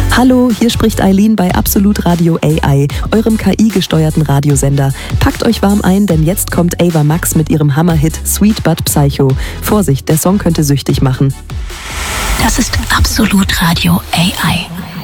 Hallo, hier spricht Eileen bei Absolut Radio AI, eurem KI-gesteuerten Radiosender. Packt euch warm ein, denn jetzt kommt Ava Max mit ihrem Hammerhit Sweet But Psycho. Vorsicht, der Song könnte süchtig machen. Das ist Absolut Radio AI.